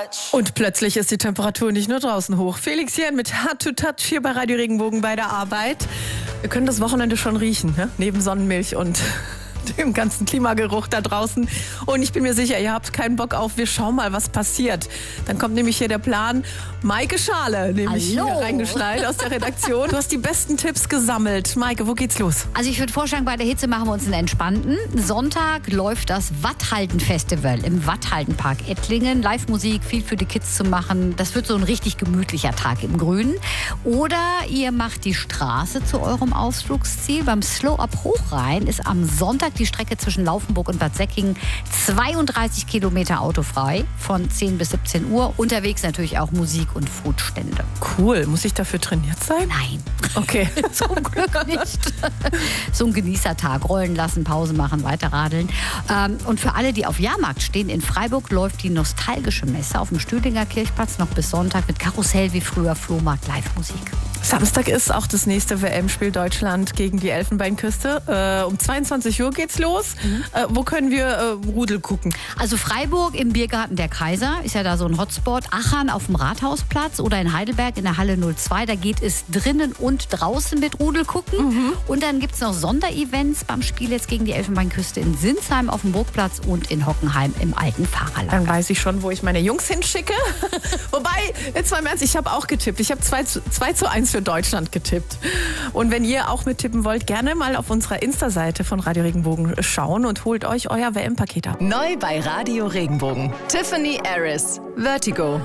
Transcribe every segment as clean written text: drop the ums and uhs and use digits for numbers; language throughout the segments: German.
touch. Und plötzlich ist die Temperatur nicht nur draußen hoch. Felix Jähn mit Hard to Touch hier bei Radio Regenbogen bei der Arbeit. Wir können das Wochenende schon riechen, ne? Neben Sonnenmilch und dem ganzen Klimageruch da draußen. Und ich bin mir sicher, ihr habt keinen Bock auf, wir schauen mal, was passiert. Dann kommt nämlich hier der Plan. Maike Schale, nämlich hier reingeschneit aus der Redaktion. Du hast die besten Tipps gesammelt. Maike, wo geht's los? Also ich würde vorschlagen, bei der Hitze machen wir uns einen entspannten. Sonntag läuft das Watthalden-Festival im Watthalden-Park Ettlingen. Live-Musik, viel für die Kids zu machen. Das wird so ein richtig gemütlicher Tag im Grünen. Oder ihr macht die Straße zu eurem Ausflugsziel. Beim Slow-Up Hochrhein ist am Sonntag die Strecke zwischen Laufenburg und Bad Säckingen 32 Kilometer autofrei von 10 bis 17 Uhr. Unterwegs natürlich auch Musik und Foodstände. Cool. Muss ich dafür trainiert sein? Nein. Okay. Zum Glück nicht. So ein Genießertag. Rollen lassen, Pause machen, weiterradeln. Und für alle, die auf Jahrmarkt stehen, in Freiburg läuft die nostalgische Messe auf dem Stühlinger Kirchplatz noch bis Sonntag mit Karussell wie früher, Flohmarkt, Live-Musik. Samstag ist auch das nächste WM-Spiel Deutschland gegen die Elfenbeinküste. Um 22 Uhr geht's los. Wo können wir Rudel gucken? Also Freiburg im Biergarten der Kaiser, ist ja da so ein Hotspot. Aachen auf dem Rathausplatz oder in Heidelberg in der Halle 02. Da geht es drinnen und draußen mit Rudel gucken. Und dann gibt es noch Sonderevents beim Spiel jetzt gegen die Elfenbeinküste in Sinsheim auf dem Burgplatz und in Hockenheim im alten Fahrerlager. Dann weiß ich schon, wo ich meine Jungs hinschicke. Wobei, jetzt mal im Ernst, ich habe auch getippt. Ich habe 2:1 für Deutschland getippt. Und wenn ihr auch mittippen wollt, gerne mal auf unserer Insta-Seite von Radio Regenbogen schauen und holt euch euer WM-Paket ab. Neu bei Radio Regenbogen. Tiffany Harris, Vertigo.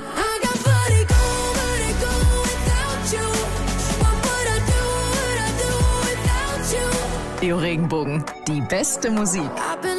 Radio Regenbogen, die beste Musik.